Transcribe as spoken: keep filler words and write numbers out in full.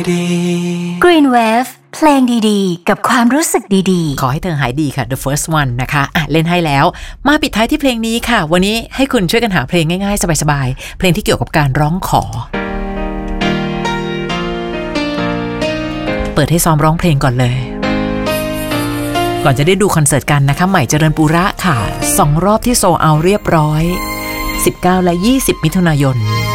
ดีๆ Green Wave เพลงดีๆกับความรู้สึกดีๆขอให้เธอหายดีค่ะ The First One นะคะอ่ะเล่นให้แล้วมาปิดท้ายที่เพลงนี้ค่ะวันนี้ให้คุณช่วยกันหาเพลงง่ายๆสบายๆเพลงที่เกี่ยวกับการร้องขอเปิดให้ซ้อมร้องเพลงก่อนเลยก่อนจะได้ดูคอนเสิร์ตกันนะคะใหม่เจริญปุระค่ะสองรอบที่โซลเอาท์เรียบร้อยสิบเก้าและยี่สิบมิถุนายน